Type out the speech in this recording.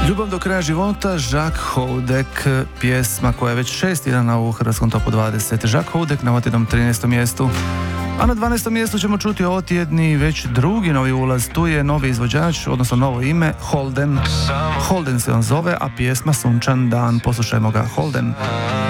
Ljubav do kraja života, Jacques Houdek, pjesma koja je već 6 tjedana u hrvatskom topu 20. Jacques Houdek na otjednom 13. mjestu. A na 12. mjestu ćemo čuti otjedni već drugi novi ulaz. Tu je novi izvođač, odnosno novo ime, Holden. Holden se on zove, a pjesma Sunčan dan. Poslušajmo ga, Holden.